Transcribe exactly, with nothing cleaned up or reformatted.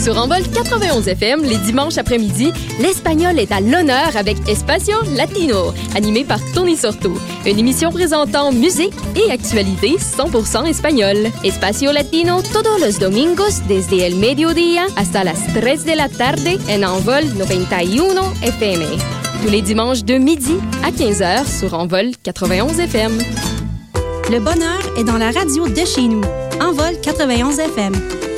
Sur Envol quatre-vingt-onze F M, les dimanches après-midi, l'espagnol est à l'honneur avec Espacio Latino, animé par Tony Sorto. Une émission présentant musique et actualité cent pour cent espagnole. Espacio Latino todos los domingos desde el mediodía hasta las tres de la tarde en Envol noventa y uno F M. Tous les dimanches de midi à quinze heures sur Envol quatre-vingt-onze F M. Le bonheur est dans la radio de chez nous. Envol quatre-vingt-onze F M.